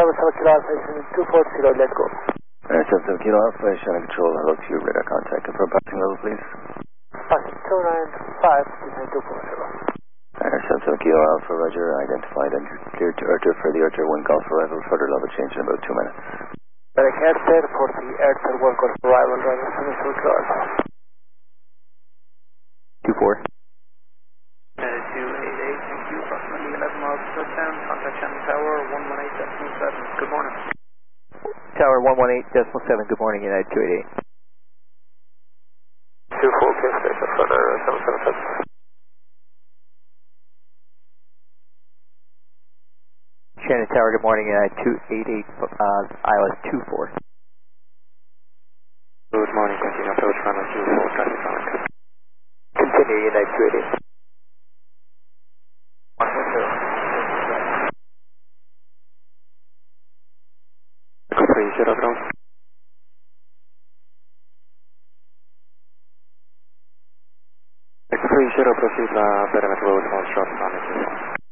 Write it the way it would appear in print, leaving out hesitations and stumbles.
77 Kilo Alpha, 240, let's go. 77 Kilo Alpha, Shannon Control, hello to you, radar contact, confirm passing level please. Passing 295, descend 240. 77 Kilo Alpha, roger, identified and cleared to Ertur for the Ertur 1 Golf arrival, further level change in about 2 minutes. Derek Ertur for the Ertur 1 Golf arrival, running 77 Kilo Alpha. 24. 288, thank you, approximately 11 miles touchdown, contact Shannon Tower, 118.7, good morning. Tower 118.7, good morning, United 288. 24, station further 777. Shannon Tower, good morning, United 288, ILS 24. Good morning, continue approach runway 24, traffic calling. Continue, United 288. 30 ground. X30 proceed la perimeter road on short on